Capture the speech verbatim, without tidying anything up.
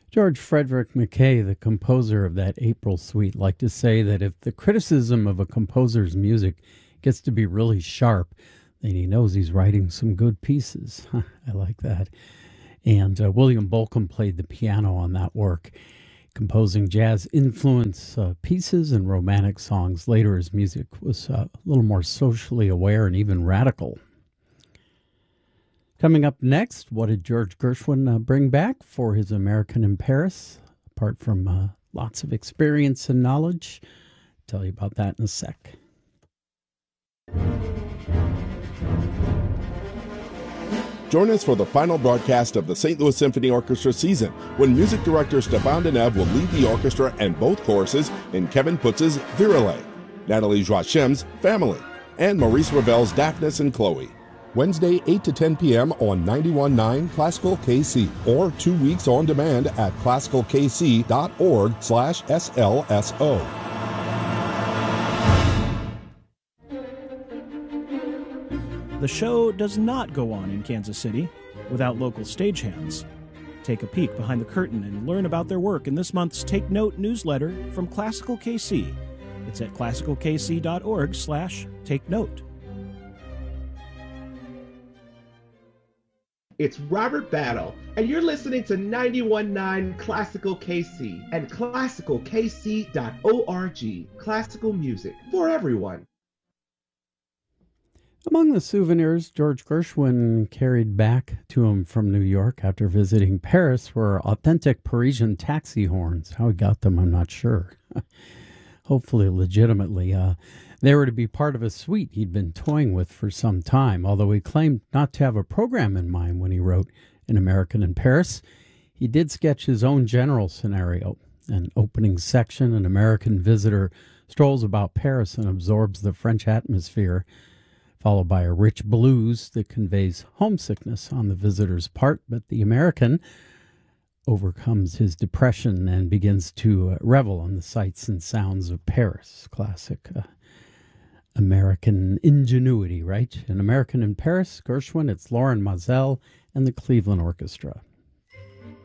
George Frederick Mackay, the composer of that April Suite, liked to say that if the criticism of a composer's music gets to be really sharp, then he knows he's writing some good pieces. I like that. And uh, William Bolcom played the piano on that work, composing jazz influence uh, pieces and romantic songs. Later, his music was uh, a little more socially aware and even radical. Coming up next, what did George Gershwin uh, bring back for his American in Paris? Apart from uh, lots of experience and knowledge, I'll tell you about that in a sec. Join us for the final broadcast of the Saint Louis Symphony Orchestra season, when music director Stéphane Deneuve will lead the orchestra and both choruses in Kevin Putz's Virelais, Nathalie Joachim's Family, and Maurice Ravel's Daphnis and Chloe. Wednesday, eight to ten p.m. on ninety-one point nine Classical K C, or two weeks on demand at classical k c dot org slash S L S O. The show does not go on in Kansas City without local stagehands. Take a peek behind the curtain and learn about their work in this month's Take Note newsletter from Classical K C. It's at classical k c dot org slash take note. It's Robert Battle, and you're listening to ninety-one point nine Classical K C and classical k c dot org. Classical music for everyone. Among the souvenirs George Gershwin carried back to him from New York after visiting Paris were authentic Parisian taxi horns. How he got them, I'm not sure. Hopefully legitimately. Uh, they were to be part of a suite he'd been toying with for some time, although he claimed not to have a program in mind when he wrote An American in Paris. He did sketch his own general scenario. An opening section, an American visitor strolls about Paris and absorbs the French atmosphere, followed by a rich blues that conveys homesickness on the visitor's part, but the American overcomes his depression and begins to uh, revel in the sights and sounds of Paris. Classic uh, American ingenuity, right? An American in Paris, Gershwin, it's Lauren Moselle and the Cleveland Orchestra.